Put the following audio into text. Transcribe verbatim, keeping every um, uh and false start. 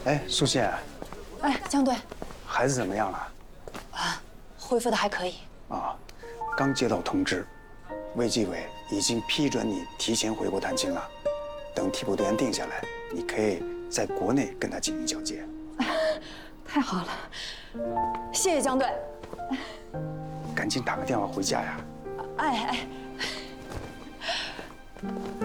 哎，苏茜， 哎，江队， 孩子怎么样了？ 啊，恢复的还可以。 啊，刚接到通知，卫计委已经批准你提前回国探亲了。等替补队员定下来，你可以在国内跟他进行交接。 太好了，谢谢江队。 赶紧打个电话回家呀！ 哎哎。